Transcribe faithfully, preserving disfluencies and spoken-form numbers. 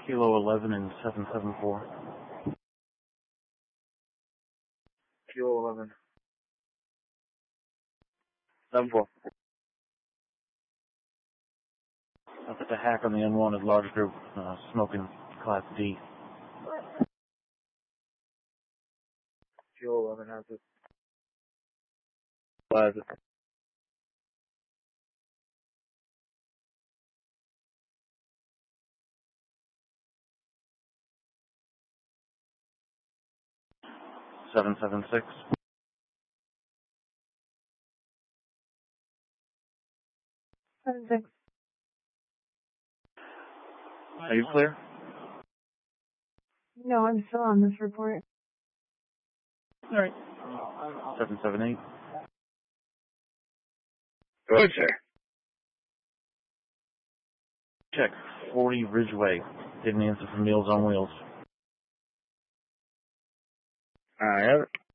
Kilo eleven and seven seven four. Kilo eleven. seven four. That's a hack on the unwanted large group, uh, smoking Class D. Kilo eleven has it. Has it. seven seven six. seven six. Are you clear? No, I'm still on this report. Alright. seven seven eight. Go ahead, sir. Check. forty Ridgeway. Didn't answer for Meals on Wheels. I have it.